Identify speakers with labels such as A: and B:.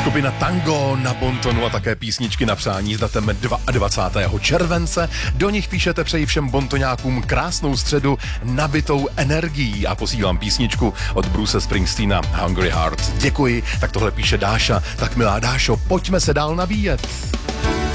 A: Skupina Tango na bontonu a také písničky na přání s datem 22. července. Do nich píšete přeji všem bontoňákům krásnou středu nabitou energií a posílám písničku od Bruce Springsteena Hungry Heart. Děkuji, tak tohle píše Dáša. Tak milá Dášo, pojďme se dál nabíjet.